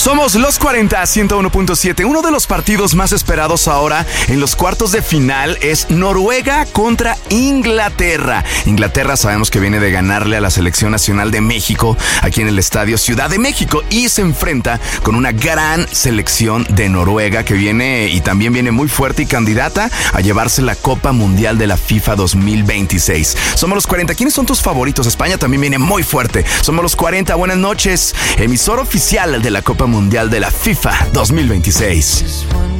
Somos los 40 101.7. Uno de los partidos más esperados ahora en los cuartos de final es Noruega contra Inglaterra. Inglaterra sabemos que viene de ganarle a la Selección Nacional de México aquí en el Estadio Ciudad de México y se enfrenta con una gran selección de Noruega que viene y también viene muy fuerte y candidata a llevarse la Copa Mundial de la FIFA 2026. Somos los 40. ¿Quiénes son tus favoritos? España también viene muy fuerte. Somos los 40. Buenas noches. Emisor oficial de la Copa Mundial de la FIFA 2026.